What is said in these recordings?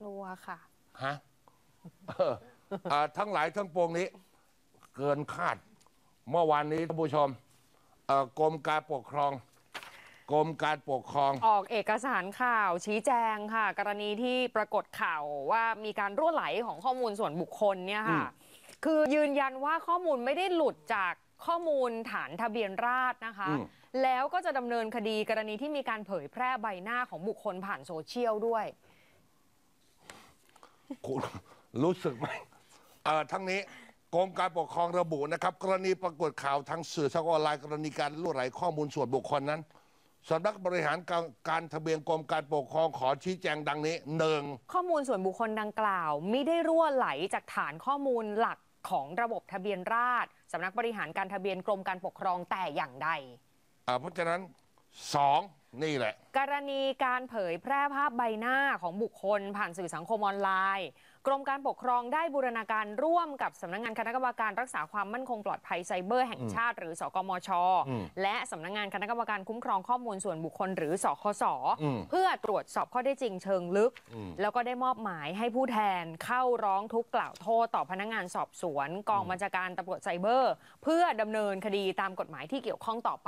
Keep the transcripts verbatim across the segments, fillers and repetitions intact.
ลัวค่ะฮะทั้งหลายทั้งปวงนี้เกินคาดเมื่อวานนี้ท่านผู้ชมกรมการปกครองกรมการปกครองออกเอกสารข่าวชี้แจงค่ะกรณีที่ปรากฏข่าวว่ามีการรั่วไหลของข้อมูลส่วนบุคคลเนี่ยค่ะคือยืนยันว่าข้อมูลไม่ได้หลุดจากข้อมูลฐานทะเบียนราษฎร์นะคะแล้วก็จะดำเนินคดีกรณีที่มีการเผยแพร่ใบหน้าของบุคคลผ่านโซเชียลด้วยคุณรู้สึกไหมทั้งนี้กรมการปกครองระบุนะครับกรณีปรากฏข่าวทางสื่อสังคมออนไลน์กรณีการรั่วไหลข้อมูลส่วนบุคคลนั้นสำนักบริหารการการทะเบียนกรมการปกครองขอชี้แจงดังนี้หนึ่งข้อมูลส่วนบุคคลดังกล่าวไม่ได้รั่วไหลจากฐานข้อมูลหลักของระบบทะเบียนราษฎร์สำนักบริหารการทะเบียนกรมการปกครองแต่อย่างใดเพราะฉะนั้นสองนี่แหละกรณีการเผยแพร่ภาพใบหน้าของบุคคลผ่านสื่อสังคมออนไลน์กรมการปกครองได้บูรณาการร่วมกับสำนักงานคณะกรรมการรักษาความมั่นคงปลอดภัยไซเบอร์แห่งชาติหรือสกมชและสำนักงานคณะกรรมการคุ้มครองข้อมูลส่วนบุคคลหรือสคสเพื่อตรวจสอบข้อเท็จจริงเชิงลึกแล้วก็ได้มอบหมายให้ผู้แทนเข้าร้องทุกข์กล่าวโทษต่อพนักงานสอบสวนกองบัญชาการตำรวจไซเบอร์เพื่อดำเนินคดีตามกฎหมายที่เกี่ยวข้องต่อไป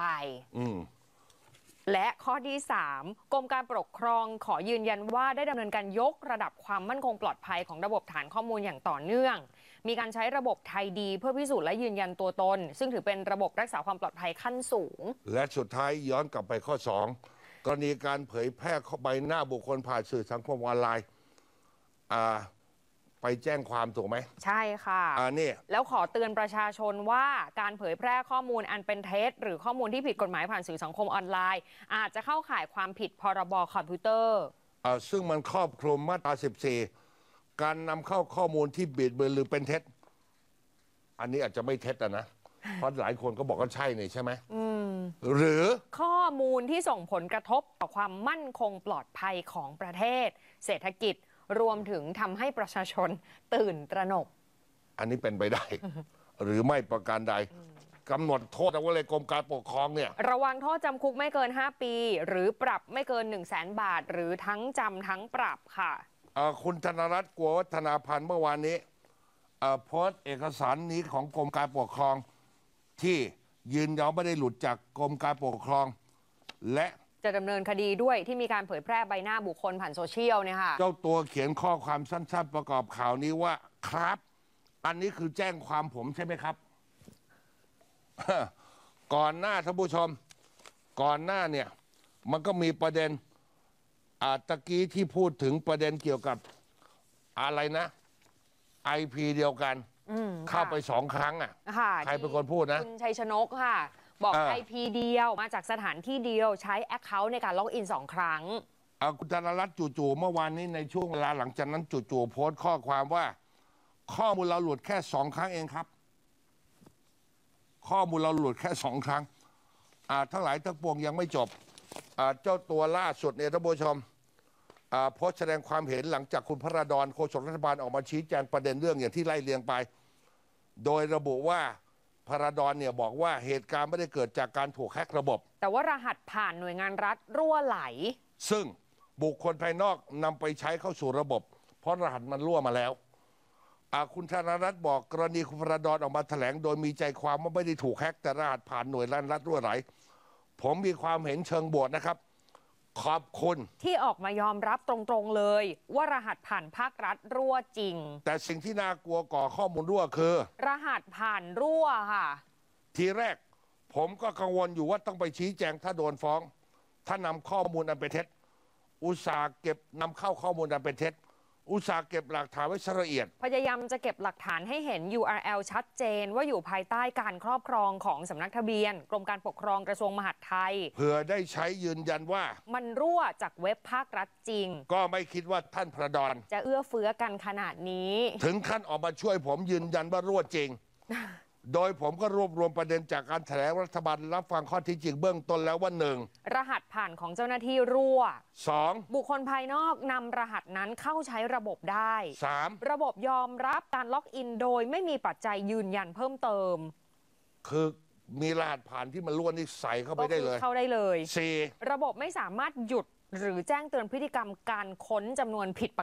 และข้อที่สามกรมการปกครองขอยืนยันว่าได้ดำเนินการยกระดับความมั่นคงปลอดภัยของระบบฐานข้อมูลอย่างต่อเนื่องมีการใช้ระบบไทยดีเพื่อพิสูจน์และยืนยันตัวตนซึ่งถือเป็นระบบรักษาความปลอดภัยขั้นสูงและสุดท้ายย้อนกลับไปข้อสองกรณีการเผยแพร่ใบหน้าบุคคลผ่านสื่อสังคมออนไลน์อ่าไปแจ้งความถูกไหมใช่ค่ะอ่านี่แล้วขอเตือนประชาชนว่าการเผยแพร่ข้อมูลอันเป็นเท็จหรือข้อมูลที่ผิดกฎหมายผ่านสื่อสังคมออนไลน์อาจจะเข้าข่ายความผิดพรบคอมพิวเตอร์อ่าซึ่งมันครอบคลุมมาตราสิบสี่การนำเข้าข้อมูลที่บิดเบือนหรือเป็นเท็จอันนี้อาจจะไม่เท็จนะเพราะหลายคนก็บอกว่าใช่นี่ใช่ไหมหรือข้อมูลที่ส่งผลกระทบต่อความมั่นคงปลอดภัยของประเทศเศรษฐกิจรวมถึงทำให้ประชาชนตื่นตระหนกอันนี้เป็นไปได้ หรือไม่ประการใดกำหนดโทษเอาไว้เลยกรมการปกครองเนี่ยระวังโทษจำคุกไม่เกินห้าปีหรือปรับไม่เกินหนึ่งแสนบาทหรือทั้งจำทั้งปรับค่ะคุณธนรัตน์กัววัฒนาพันธ์เมื่อวานนี้โพสต์เอกสารนี้ของกรมการปกครองที่ยืนยันไม่ได้หลุดจากกรมการปกครองและจะดำเนินคดีด้วยที่มีการเผยแพร่ใบหน้าบุคคลผ่านโซเชียลเนี่ยค่ะเจ้าตัวเขียนข้อความสั้นๆประกอบข่าวนี้ว่าครับอันนี้คือแจ้งความผมใช่ไหมครับ ก่อนหน้าท่านผู้ชมก่อนหน้าเนี่ยมันก็มีประเด็นอ่าตะกี้ที่พูดถึงประเด็นเกี่ยวกับอะไรนะไอพีเดียวกันเข้าไปสองครั้งอ่ะใครเป็นคนพูดนะคุณชัยชนกค่ะบอก ไอ พี เดียวมาจากสถานที่เดียวใช้ แอคเคาท์ ในการล็อกอินสองครั้งคุณธนรัตน์จู่ๆเมื่อวานนี้ในช่วงเวลาหลังจากนั้นจู่ๆโพสต์ข้อความว่าข้อมูลเราหลุดแค่สองครั้งเองครับข้อมูลเราหลุดแค่สองครั้งทั้งหลายทั้งปวงยังไม่จบเจ้าตัวล่าสุดเนี่ยท่านผู้ชมโพสต์แสดงความเห็นหลังจากคุณพระราดอนโฆษกรัฐบาลออกมาชี้แจงประเด็นเรื่องอย่างที่ไล่เรียงไปโดยระบุว่าพระราดอนเนี่ยบอกว่าเหตุการณ์ไม่ได้เกิดจากการถูกแฮกระบบแต่ว่ารหัสผ่านหน่วยงานรัฐรั่วไหลซึ่งบุคคลภายนอกนำไปใช้เข้าสู่ระบบเพราะรหัสมันรั่วมาแล้วคุณธนรัตน์บอกกรณีคุณพระราดอนออกมาแถลงโดยมีใจความว่าไม่ได้ถูกแฮกแต่รหัสผ่านหน่วยงานรัฐรั่วไหลผมมีความเห็นเชิงบวกนะครับขอบคุณที่ออกมายอมรับตรงๆเลยว่ารหัสผ่านภาครัฐรั่วจริงแต่สิ่งที่น่ากลัวก่อข้อมูลรั่วคือรหัสผ่านรั่วค่ะทีแรกผมก็กังวลอยู่ว่าต้องไปชี้แจงถ้าโดนฟ้องถ้านำข้อมูลอันเป็นเท็จอุตสาห์เก็บนำเข้าข้อมูลอันเป็นเท็จอุตสาห์เก็บหลักฐานไว้ละเอียดพยายามจะเก็บหลักฐานให้เห็น ยู อาร์ แอล ชัดเจนว่าอยู่ภายใต้การครอบครองของสำนักทะเบียนกรมการปกครองกระทรวงมหาดไทยเพื่อได้ใช้ยืนยันว่ามันรั่วจากเว็บภาครัฐจริงก็ไม่คิดว่าท่านพระดอนจะเอื้อเฟื้อกันขนาดนี้ถึงขั้นออกมาช่วยผมยืนยันว่ารั่วจริง โดยผมก็รวบรวมประเด็นจากการแถลงรัฐบาลรับฟังข้อเท็จจริงเบื้องต้นแล้วว่าหนึ่งรหัสผ่านของเจ้าหน้าที่รั่วสองบุคคลภายนอกนำรหัสนั้นเข้าใช้ระบบได้สามระบบยอมรับการล็อกอินโดยไม่มีปัจจัยยืนยันเพิ่มเติมคือมีรหัสผ่านที่มันรั่วนี่ใส่เข้าไปได้เลยเข้าได้เลยสี่ระบบไม่สามารถหยุดหรือแจ้งเตือนพฤติกรรมการค้นจำนวนผิดป